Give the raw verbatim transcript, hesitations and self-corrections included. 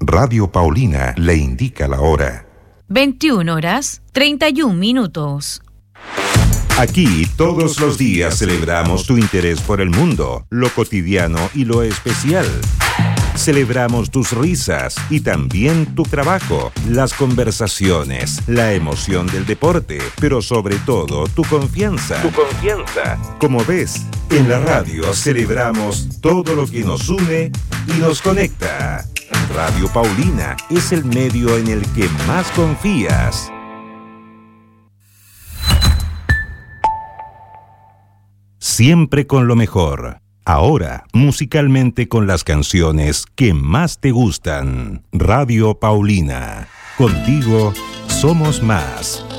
Radio Paulina le indica la hora. veintiuna horas, treinta y un minutos. Aquí todos los días celebramos tu interés por el mundo, lo cotidiano y lo especial. Celebramos tus risas y también tu trabajo, las conversaciones, la emoción del deporte, pero sobre todo tu confianza. Tu confianza. Como ves, en la radio celebramos todo lo que nos une y nos conecta. Radio Paulina es el medio en el que más confías. Siempre con lo mejor. Ahora, musicalmente con las canciones que más te gustan. Radio Paulina. Contigo somos más.